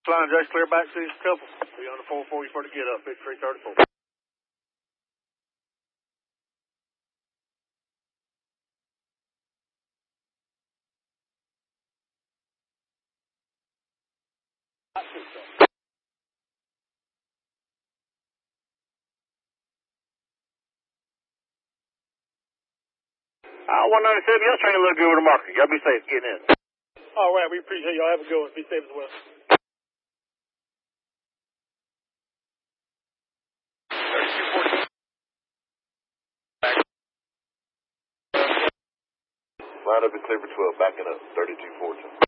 Line, just clear back to this couple. Be on the 440 for the get up, 5334. I 197, y'all trying to look good over the market. Y'all be safe getting in. All right, we appreciate y'all. Have a good one. Be safe as well. Line up and clear for 12, backing up, 3214.